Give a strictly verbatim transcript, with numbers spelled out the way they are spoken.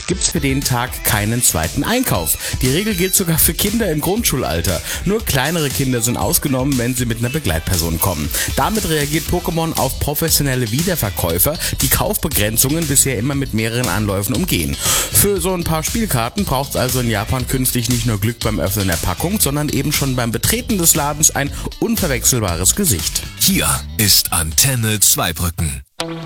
gibt's für den Tag keinen zweiten Einkauf. Die Regel gilt sogar für Kinder im Grundschulalter. Nur kleinere Kinder sind ausgenommen, wenn sie mit einer Begleitperson kommen. Damit reagiert Pokémon auf professionelle Wiederverkäufer, die Kaufbegrenzungen bisher immer mit mehreren Anläufen umgehen. Für so ein paar Spielkarten braucht's also in Japan künftig nicht nur Glück beim Öffnen der Packung, sondern eben schon beim Betreten des Ladens ein unverwechselbares Gesicht. Hier ist Antenne Zweibrücken.